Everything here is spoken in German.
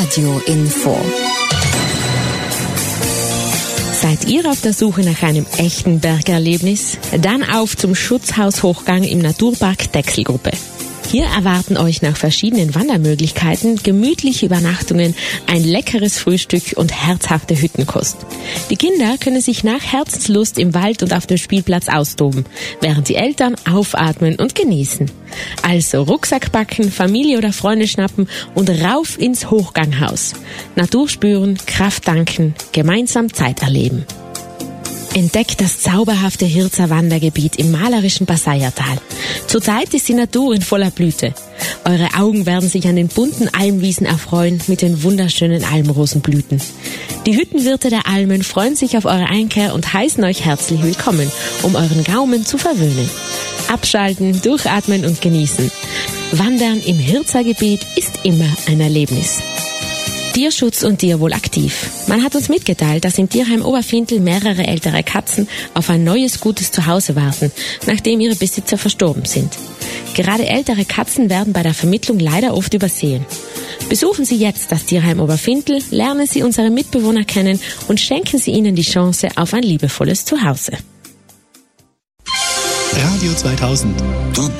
Radio Info. Seid ihr auf der Suche nach einem echten Bergerlebnis? Dann auf zum Schutzhaus Hochgang im Naturpark Dechselgruppe. Hier erwarten euch nach verschiedenen Wandermöglichkeiten gemütliche Übernachtungen, ein leckeres Frühstück und herzhafte Hüttenkost. Die Kinder können sich nach Herzenslust im Wald und auf dem Spielplatz austoben, während die Eltern aufatmen und genießen. Also Rucksack packen, Familie oder Freunde schnappen und rauf ins Hochganghaus. Natur spüren, Kraft tanken, gemeinsam Zeit erleben. Entdeckt das zauberhafte Hirzer Wandergebiet im malerischen Passaiertal. Zurzeit ist die Natur in voller Blüte. Eure Augen werden sich an den bunten Almwiesen erfreuen mit den wunderschönen Almrosenblüten. Die Hüttenwirte der Almen freuen sich auf eure Einkehr und heißen euch herzlich willkommen, um euren Gaumen zu verwöhnen. Abschalten, durchatmen und genießen. Wandern im Hirzer Gebiet ist immer ein Erlebnis. Tierschutz und Tierwohl aktiv. Man hat uns mitgeteilt, dass im Tierheim Oberfintel mehrere ältere Katzen auf ein neues, gutes Zuhause warten, nachdem ihre Besitzer verstorben sind. Gerade ältere Katzen werden bei der Vermittlung leider oft übersehen. Besuchen Sie jetzt das Tierheim Oberfintel, lernen Sie unsere Mitbewohner kennen und schenken Sie ihnen die Chance auf ein liebevolles Zuhause. Radio 2000.